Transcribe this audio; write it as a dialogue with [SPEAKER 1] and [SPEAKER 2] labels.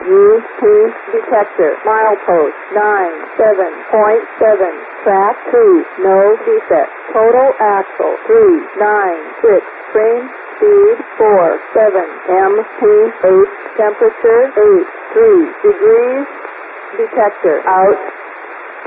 [SPEAKER 1] UP detector. Milepost 97.7. Track 2. No defect. Total axle 396. Frame speed 47. MP8. Temperature 83 degrees. Detector out.